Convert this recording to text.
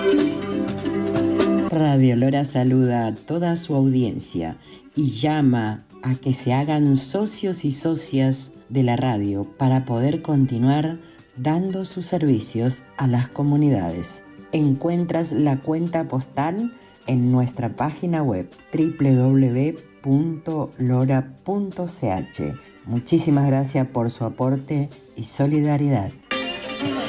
Radio Lora saluda a toda su audiencia y llama a que se hagan socios y socias de la radio para poder continuar dando sus servicios a las comunidades. Encuentras la cuenta postal en nuestra página web www.lora.ch. Muchísimas gracias por su aporte y solidaridad.